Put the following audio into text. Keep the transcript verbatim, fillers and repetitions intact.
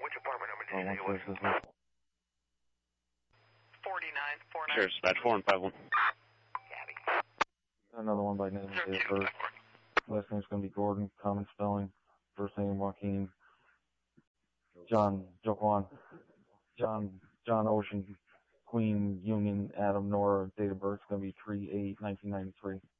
Which apartment number did Oh, you say it was? one six is forty-nine, forty-nine. Sure, dispatch four and five one. Gabby. another one by name and date of birth. Last name's going to be Gordon, common spelling. First name Joaquin. John, Joaquin. John, John Ocean, Queen, Union, Adam, Nora. Date of birth is going to be three eight nineteen ninety-three.